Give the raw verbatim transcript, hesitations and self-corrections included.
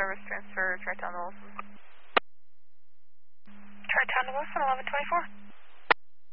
service transfer, Tri-Town to Wilson. Tri-Town to Wilson, eleven twenty-four.